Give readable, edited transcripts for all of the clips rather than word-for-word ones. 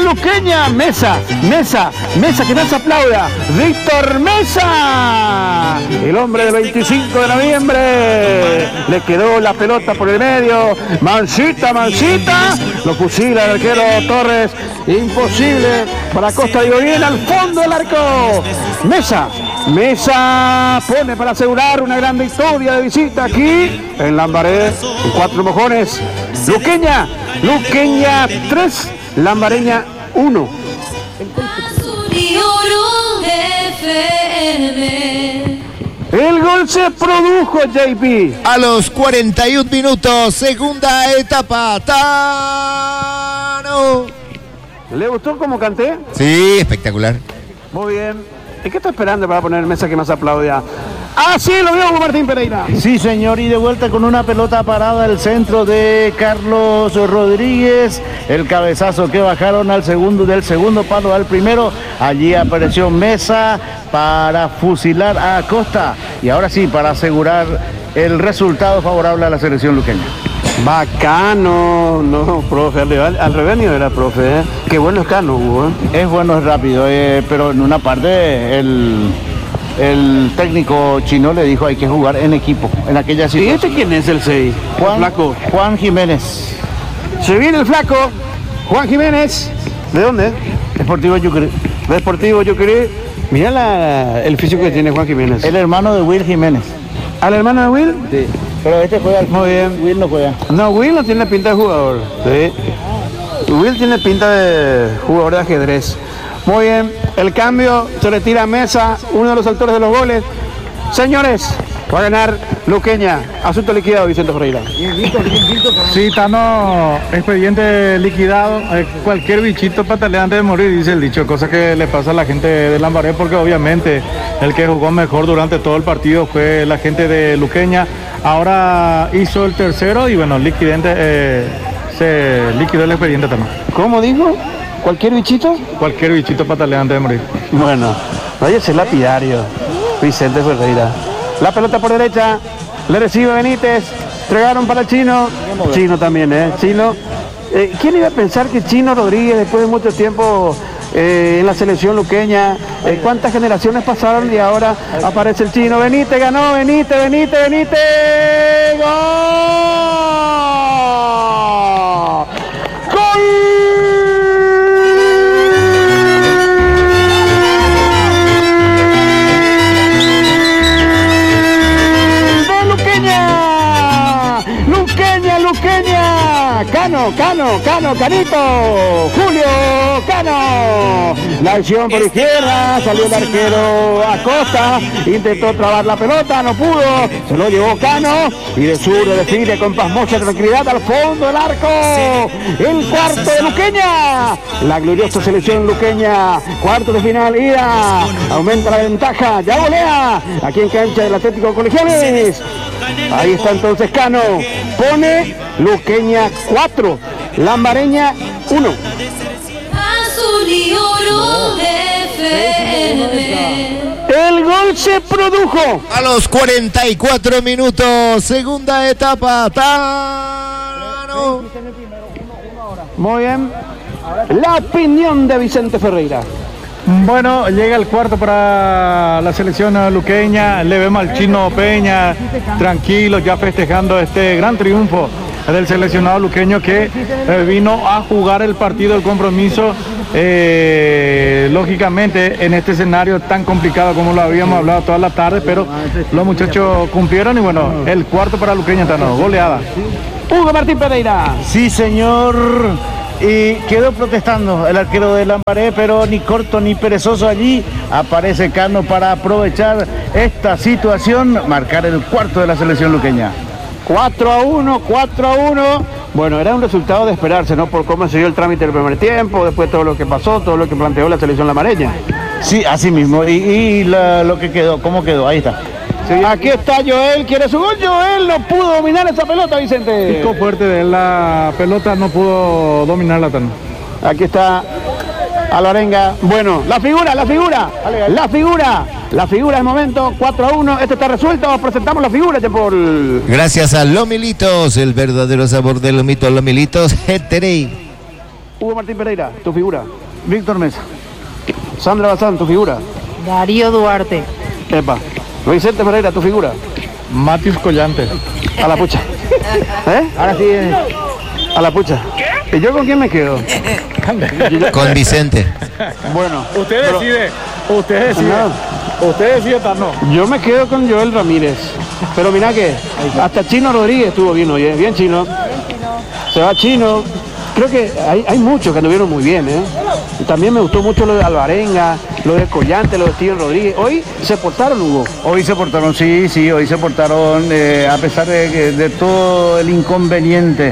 Luqueña. Mesa, que no se aplauda. Víctor Mesa, el hombre del 25 de noviembre. Le quedó la pelota por el medio. Mancita. Lo fusila el arquero Torres. Imposible para Costa. Digo bien, al fondo del arco. Mesa pone para asegurar una gran victoria de visita aquí en Lambaré. En 4 mojones. Luqueña 3, Lambareña 1. El gol se produjo, JP. A los 41 minutos, segunda etapa. Tano. ¿Le gustó cómo canté? Sí, espectacular. Muy bien. ¿Y qué está esperando para poner Mesa que más aplaudía? Así lo vio Martín Pereira. Sí, señor, y de vuelta con una pelota parada al centro de Carlos Rodríguez. El cabezazo que bajaron del segundo palo al primero. Allí apareció Mesa para fusilar a Acosta. Y ahora sí, para asegurar el resultado favorable a la selección luqueña. Bacano, no, profe, al revés no era, profe, ¿eh? Qué bueno es Cano, Hugo, ¿eh? Es bueno, es rápido, pero en una parte el técnico chino le dijo hay que jugar en equipo, en aquella situación. ¿Y este quién es el 6? Juan Jiménez. Se viene el flaco, Juan Jiménez. ¿De dónde? Deportivo Yucurí. Mira el físico que tiene Juan Jiménez. El hermano de Will Jiménez. ¿Al hermano de Will? Sí. Pero este juega muy bien. Will no juega. No, Will no tiene pinta de jugador. Sí. Will tiene pinta de jugador de ajedrez. Muy bien. El cambio se retira a Mesa, uno de los autores de los goles. Señores, va a ganar Luqueña. Asunto liquidado, Vicente Ferreira. Sí, Tano, expediente liquidado. Cualquier bichito patalea antes de morir, dice el dicho. Cosa que le pasa a la gente de Lambaré, porque obviamente el que jugó mejor durante todo el partido fue la gente de Luqueña. Ahora hizo el tercero y bueno, se liquidó el expediente también. ¿Cómo dijo? ¿Cualquier bichito? Cualquier bichito patalea antes de morir. Bueno, vaya a ser lapidario, Vicente Ferreira. La pelota por derecha, le recibe Benítez, entregaron para Chino. Chino también, Chino. ¿Quién iba a pensar que Chino Rodríguez, después de mucho tiempo en la selección luqueña, cuántas generaciones pasaron y ahora aparece el Chino? Benítez ganó, Benítez. ¡Gol! Canito, Julio Cano. La acción por izquierda, salió el arquero Acosta, intentó trabar la pelota, no pudo, se lo llevó Cano y de sur define con pasmosa tranquilidad al fondo del arco. El cuarto de Luqueña, la gloriosa selección luqueña, cuarto de final, ida, aumenta la ventaja, ya golea aquí en cancha del Atlético Colegiales. Ahí está entonces Cano, pone Luqueña 4, Lambareña 1. Azul y oro FM. El gol se produjo a los 44 minutos, segunda etapa. Tano. Muy bien. La opinión de Vicente Ferreira. Bueno, llega el cuarto para la selección luqueña. Le vemos al Chino Peña tranquilo, ya festejando este gran triunfo del seleccionado luqueño que vino a jugar el partido, el compromiso, lógicamente en este escenario tan complicado como lo habíamos hablado toda la tarde, pero los muchachos cumplieron y bueno, el cuarto para Luqueña, Tano, goleada. Hugo Martín Pereira. Sí, señor. Y quedó protestando el arquero de Lambaré, pero ni corto ni perezoso allí. Aparece Cano para aprovechar esta situación, marcar el cuarto de la selección luqueña. 4-1. Bueno, era un resultado de esperarse, ¿no? Por cómo se dio el trámite del primer tiempo, después todo lo que pasó, todo lo que planteó la selección lamareña. Sí, así mismo. Y lo que quedó, ¿cómo quedó? Ahí está. Sí. Aquí está Joel, quiere su gol. Joel no pudo dominar esa pelota, Vicente. Pico fuerte de la pelota, no pudo dominarla tan. Aquí está Alvarenga. Bueno, la figura es momento, 4-1, esto está resuelto, presentamos la figura, Paul. Gracias a Lomilitos, el verdadero sabor de Lomilitos, Heterey. Hugo Martín Pereira, tu figura. Víctor Mesa. Sandra Bazán, tu figura. Darío Duarte. Epa. Vicente Pereira, tu figura. Matius Collante. A la pucha. Ahora sí. A la pucha. ¿Y yo con quién me quedo? Con Vicente. Bueno. Usted decide. Usted decide. Usted decide, Tano. Yo me quedo con Joel Ramírez. Pero mira que hasta Chino Rodríguez estuvo bien hoy, bien Chino. Se va Chino. Creo que hay muchos que anduvieron muy bien, Y también me gustó mucho lo de Alvarenga, lo de Collante, lo de Steven Rodríguez. Hoy se portaron, Hugo. Hoy se portaron, sí, hoy se portaron, a pesar de todo el inconveniente,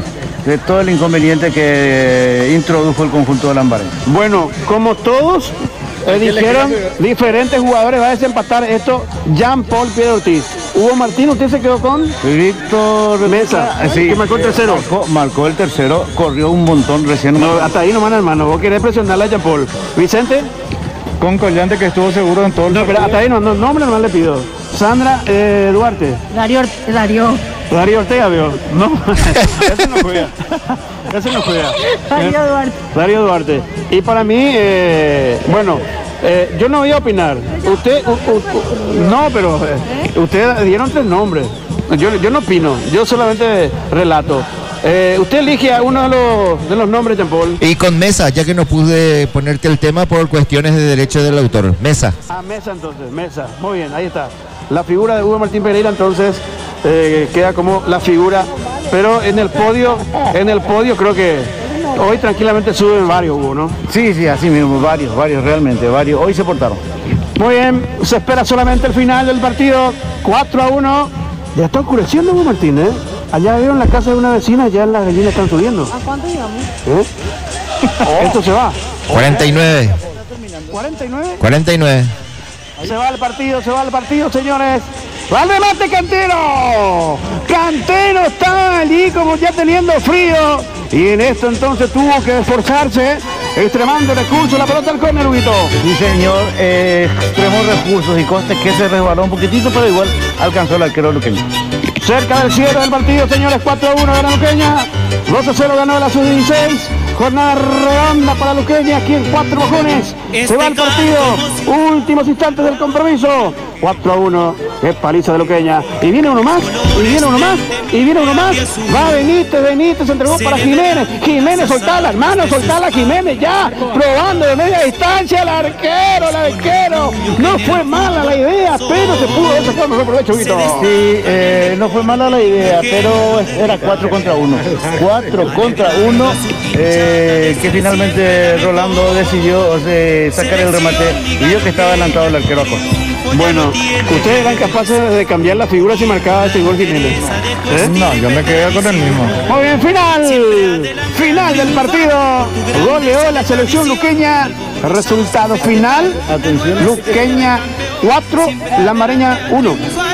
que introdujo el conjunto de Lambaré. Bueno, como todos dijeron, diferentes jugadores va a desempatar esto. Jean-Paul Pierre Ortiz. Hugo Martín, ¿usted se quedó con? Víctor Mesa, sí, que marcó el tercero. Marcó el tercero, corrió un montón recién. No, hasta ahí nomás, hermano. Vos querés presionarle a Jean-Paul. Vicente. Con Collante, que estuvo seguro en todo el Pero hasta ahí no, nombre nomás le pido. Sandra Duarte. Darío. Darío Ortega, veo. No, ese no juega. Ese no juega. Darío Duarte. Darío Duarte. Y para mí, bueno, yo no voy a opinar. Usted, no, pero ustedes dieron 3 nombres. Yo no opino, yo solamente relato. Usted elige a uno de los nombres, Jean-Paul. Y con Mesa, ya que no pude ponerte el tema por cuestiones de derecho del autor. Mesa. Mesa entonces, Mesa. Muy bien, ahí está. La figura de Hugo Martín Pereira entonces queda como la figura, pero en el podio creo que hoy tranquilamente suben varios, Hugo, ¿no? Sí, así mismo, varios, realmente, varios. Hoy se portaron. Muy bien, se espera solamente el final del partido, 4-1. Ya está oscureciendo, Hugo Martín, Allá veo en la casa de una vecina, ya las gallinas están subiendo. ¿A cuánto llegamos? Esto se va. 49. 49. 49. Se va el partido, señores. ¡Va el remate Cantero! Cantero está allí como ya teniendo frío. Y en esto entonces tuvo que esforzarse, extremando recursos, la pelota al córner, Huguito. Sí, señor, extremos recursos y costes que se resbaló un poquitito, pero igual alcanzó el arquero luqueño. Cerca del cierre del partido, señores, 4-1 gana Luqueña, 2-0 ganó la sub-16, jornada redonda para Luqueña, aquí en Cuatro Mojones, se va el partido, últimos instantes del compromiso, 4-1, qué paliza de Luqueña, y viene uno más, va Benítez, se entregó para Jiménez, soltala, hermano, Jiménez, ya, probando de media distancia, el arquero, no fue mala la idea, pero se pudo haber sacado mejor provecho, Huguito. Sí, no fue mala la idea, pero era 4 contra 1. 4 contra 1, que finalmente Rolando decidió sacar el remate y vio que estaba adelantado el arquero Acosta. Bueno, ¿ustedes eran capaces de cambiar la figura si marcaba este gol Jiménez? No, yo me quedé con el mismo. Muy bien, final del partido, goleó la selección luqueña, resultado final, Atención. Luqueña 4, Lambareña 1.